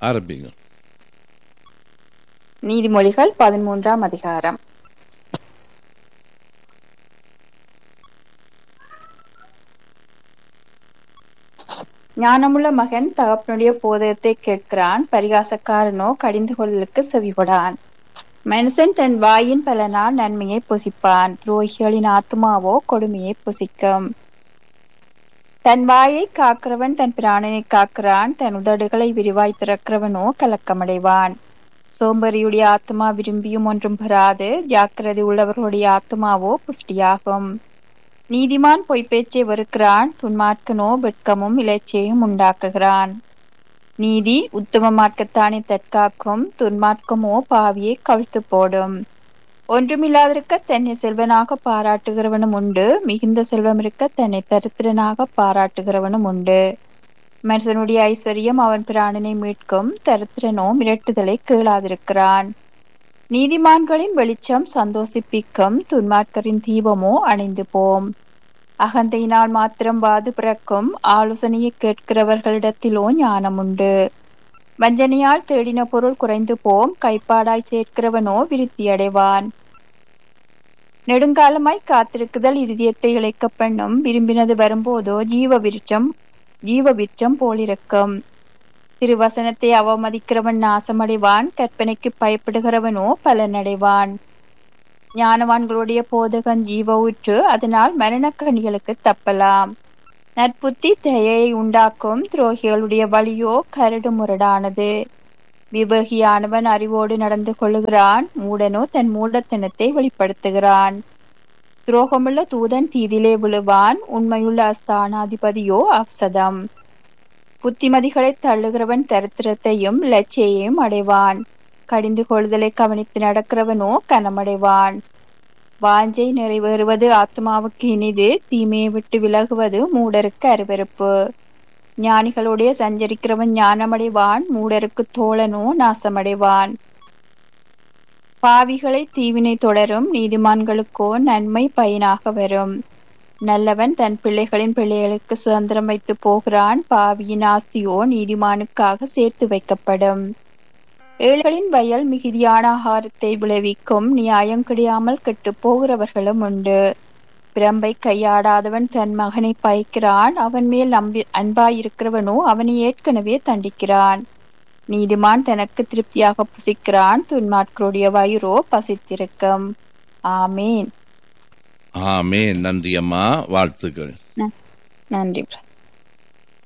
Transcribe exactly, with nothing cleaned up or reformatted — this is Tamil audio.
ஆரம்பிங்க. நீதிமொழிகள் பதிமூன்றாம் அதிகாரம். ஞானமுள்ள மகன் தகப்பனுடைய போதகத்தை கேட்கிறான், பரிகாசக்காரனோ கடிந்து கொள்ளலுக்கு செவிகொடான். மனுஷன் தன் வாயின் பலனால் நன்மையை புசிப்பான், துரோகிகளின் ஆத்துமாவோ கொடுமையை புசிக்கும். தன் வாயை காக்கிறவன் தன் பிராணனை காக்கிறான், தன் உதடுகளை விரிவாய் திறக்கிறவனோ கலக்கமடைவான். சோம்பேறியுடைய ஆத்துமா விரும்பியும் ஒன்றும் பெறாது, ஜாக்கிரதை உள்ளவர்களுடைய ஆத்துமாவோ புஷ்டியாகும். நீதிமான் பொய்ப்பேச்சை வெறுக்கிறான், துன்மார்க்கனோ வெட்கமும் இலைச்சையும் உண்டாக்குகிறான். நீதி உத்தம மார்க்கத்தானே தற்காக்கும், துன்மார்க்கமோ பாவியை கவிழ்த்து போடும். ஒன்றுமில்லாதிருக்க தன்னை செல்வனாக பாராட்டுகிறவனும் உண்டு, மிகுந்த செல்வம் இருக்க தன்னை தரித்திரனாக பாராட்டுகிறவனும் உண்டு. மனுஷனுடைய ஐஸ்வர்யம் அவன் பிராணனை மீட்கும், தரித்திரனோ மிரட்டுதலை கேளாதிருக்கிறான். நீதிமான்களின் வெளிச்சம் சந்தோஷிப்பிக்கும், துன்மார்க்கரின் தீபமோ அணைந்து போம். அகந்தையினால் மாத்திரம் வாது பிறக்கும், ஆலோசனையை கேட்கிறவர்களிடத்திலோ ஞானம் உண்டு. வஞ்சனையால் தேடின பொருள் குறைந்து போம், கைப்பாடாய் சேர்க்கிறவனோ விருத்தி அடைவான். நெடுங்காலமாய் காத்திருக்குதல் இருதயத்தை இழைக்க பண்ணும், விரும்பினது வரும்போதோ ஜீவ விருட்சம் ஜீவ விருட்சம் போலிருக்கும். திருவசனத்தை அவமதிக்கிறவன் நாசமடைவான், கற்பனைக்கு பயப்படுகிறவனோ பலனடைவான். ஞானவான்களுடைய போதகன் ஜீவ ஊற்று, அதனால் மரணக்கணிகளுக்கு தப்பலாம். நற்புத்தி தயையை உண்டாக்கும், துரோகிகளுடைய வழியோ கரடு முரடானது. விவேகியானவன் அறிவோடு நடந்து கொள்ளுகிறான், மூடனோ தன் மூடத்தனத்தை வெளிப்படுத்துகிறான். துரோகமுள்ள தூதன் தீதிலே விழுவான், உண்மையுள்ள அஸ்தானாதிபதியோ அப்சதம். புத்திமதிகளை தள்ளுகிறவன் தரித்திரத்தையும் லட்சியையும் அடைவான், கடிந்து கொள்தலை கவனித்து நடக்கிறவனோ கனமடைவான். வாஞ்சை நிறைவேறுவது ஆத்மாவுக்கு இனிது, தீமையை விட்டு விலகுவது மூடருக்கு அருவருப்பு. ஞானிகளுடைய சஞ்சரிக்கிறவன் ஞானமடைவான், மூடருக்கு தோழனோ நாசமடைவான். பாவிகளை தீவினை தொடரும், நீதிமான்களுக்கோ நன்மை பயனாக வரும். நல்லவன் தன் பிள்ளைகளின் பிள்ளைகளுக்கு சுதந்திரம் வைத்து போகிறான், பாவியின் ஆஸ்தியோ நீதிமானுக்காக சேர்த்து வைக்கப்படும். ஏழைகளின் வயல் மிகுதியான ஆகாரத்தை விளைவிக்கும், நியாயம் கிடையாமல் கெட்டு போகிறவர்களும் உண்டு. பிரம்பை கையாடாதவன் தன் மகனை பயக்கிறான், அவன் மேல் நம்பி அன்பாயிருக்கிறவனோ அவனை ஏற்கனவே தண்டிக்கிறான். நீதிமான் தனக்கு திருப்தியாக புசிக்கிறான், துன்மார்க்கருடைய வயிறோ பசித்திருக்கும். ஆமேன். ஆமேன். நன்றி அம்மா, வாழ்த்துக்கள். நன்றி.